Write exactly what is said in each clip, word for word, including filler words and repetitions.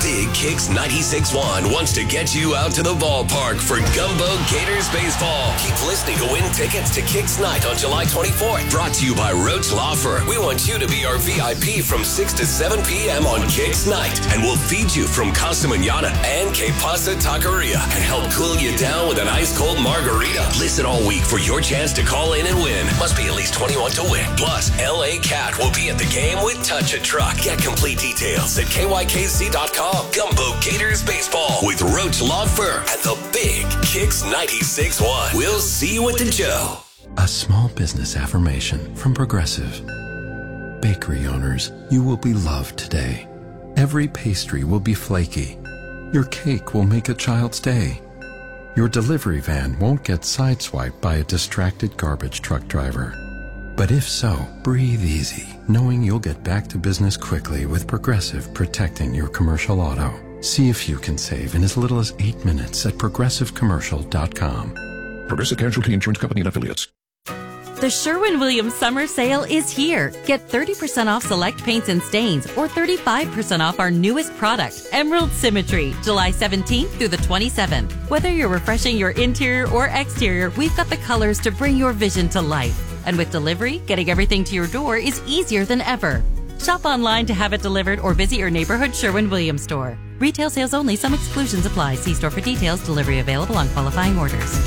Big Kicks ninety-six point one wants to get you out to the ballpark for Gumbo Gators baseball. Keep listening to win tickets to Kicks Night on July twenty-fourth. Brought to you by Roach Law Firm. We want you to be our V I P from six to seven p.m. on Kicks Night. And we'll feed you from Casa Manana and Que Pasa Taqueria and help cool you down with an ice-cold margarita. Listen all week for your chance to call in and win. Must be at least twenty-one to win. Plus, L A Cat will be at the game with Touch a Truck. Get complete details at K Y K C dot com. Gumbo Gators Baseball with Roach Law Firm and the Big Kicks ninety-six point one. We'll see you at the Joe. A small business affirmation from Progressive. Bakery owners, you will be loved today. Every pastry will be flaky. Your cake will make a child's day. Your delivery van won't get sideswiped by a distracted garbage truck driver. But if so, breathe easy, knowing you'll get back to business quickly with Progressive protecting your commercial auto. See if you can save in as little as eight minutes at progressive commercial dot com. Progressive Casualty Insurance Company and Affiliates. The Sherwin-Williams Summer Sale is here. Get thirty percent off select paints and stains or thirty-five percent off our newest product, Emerald Symmetry, July seventeenth through the twenty-seventh. Whether you're refreshing your interior or exterior, we've got the colors to bring your vision to life. And with delivery, getting everything to your door is easier than ever. Shop online to have it delivered or visit your neighborhood Sherwin-Williams store. Retail sales only. Some exclusions apply. See store for details. Delivery available on qualifying orders.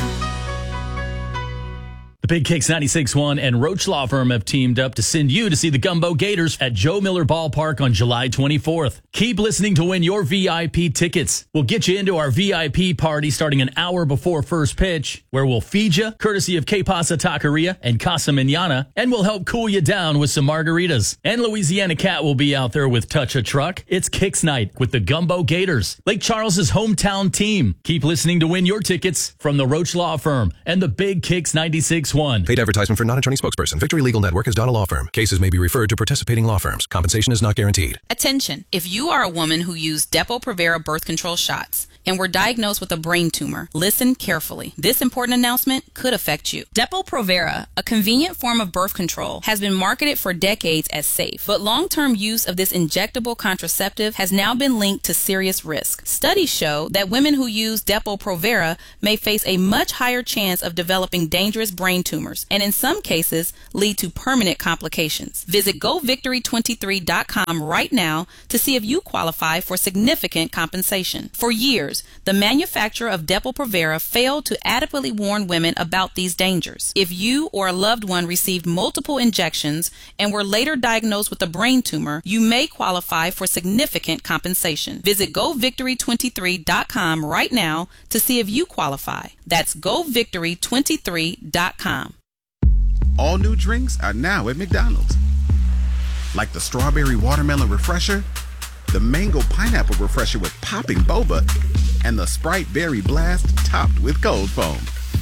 The Big Kicks ninety-six point one and Roach Law Firm have teamed up to send you to see the Gumbo Gators at Joe Miller Ballpark on July twenty-fourth. Keep listening to win your V I P tickets. We'll get you into our V I P party starting an hour before first pitch, where we'll feed you, courtesy of Que Pasa Taqueria and Casa Manana, and we'll help cool you down with some margaritas. And Louisiana Cat will be out there with Touch a Truck. It's Kicks Night with the Gumbo Gators, Lake Charles's hometown team. Keep listening to win your tickets from the Roach Law Firm and the Big Kicks ninety-six point one. Paid advertisement for non-attorney spokesperson. Victory Legal Network is not a law firm. Cases may be referred to participating law firms. Compensation is not guaranteed. Attention! If you are a woman who used Depo-Provera birth control shots and were diagnosed with a brain tumor, listen carefully. This important announcement could affect you. Depo-Provera, a convenient form of birth control, has been marketed for decades as safe, but long-term use of this injectable contraceptive has now been linked to serious risk. Studies show that women who use Depo-Provera may face a much higher chance of developing dangerous brain tumors, and in some cases lead to permanent complications. Visit go victory twenty-three dot com right now to see if you qualify for significant compensation. For years, the manufacturer of Depo-Provera failed to adequately warn women about these dangers. If you or a loved one received multiple injections and were later diagnosed with a brain tumor, you may qualify for significant compensation. Visit go victory twenty-three dot com right now to see if you qualify. That's go victory twenty-three dot com. All new drinks are now at McDonald's. Like the strawberry watermelon refresher, the mango pineapple refresher with popping boba, and the Sprite berry blast topped with cold foam.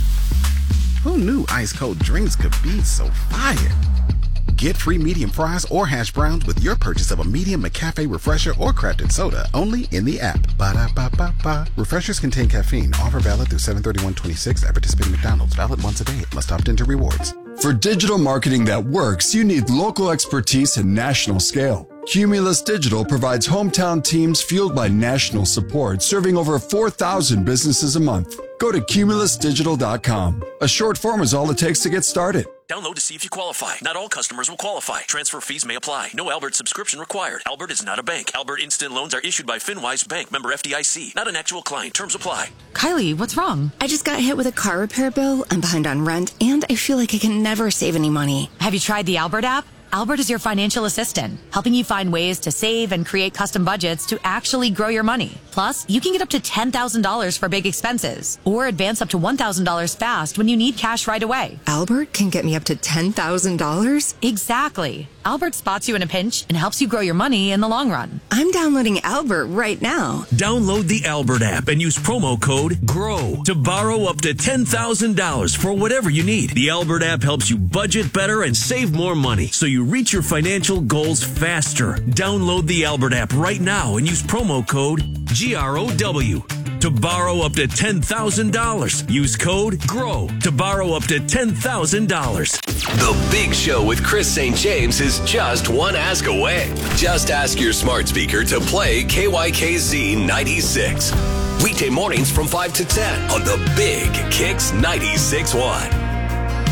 Who knew ice cold drinks could be so fire? Get free medium fries or hash browns with your purchase of a medium McCafe refresher or crafted soda only in the app. Ba-da-ba-ba-ba. Refreshers contain caffeine. Offer valid through seven thirty-one twenty-six at participating McDonald's. Valid once a day. Must opt into rewards. For digital marketing that works, you need local expertise and national scale. Cumulus Digital provides hometown teams fueled by national support, serving over four thousand businesses a month. Go to cumulus digital dot com. A short form is all it takes to get started. Download to see if you qualify. Not all customers will qualify. Transfer fees may apply. No Albert subscription required. Albert is not a bank. Albert Instant Loans are issued by FinWise Bank, member F D I C. Not an actual client. Terms apply. Kylie, what's wrong? I just got hit with a car repair bill. I'm behind on rent, and I feel like I can never save any money. Have you tried the Albert app? Albert is your financial assistant, helping you find ways to save and create custom budgets to actually grow your money. Plus, you can get up to ten thousand dollars for big expenses or advance up to one thousand dollars fast when you need cash right away. Albert can get me up to ten thousand dollars? Exactly. Albert spots you in a pinch and helps you grow your money in the long run. I'm downloading Albert right now. Download the Albert app and use promo code GROW to borrow up to ten thousand dollars for whatever you need. The Albert app helps you budget better and save more money so you reach your financial goals faster. Download the Albert app right now and use promo code G R O W. to borrow up to ten thousand dollars. Use code GROW to borrow up to ten thousand dollars. The Big Show with Chris Saint James is just one ask away. Just ask your smart speaker to play K Y K Z ninety-six. Weekday mornings from five to ten on the Big Kicks ninety-six point one.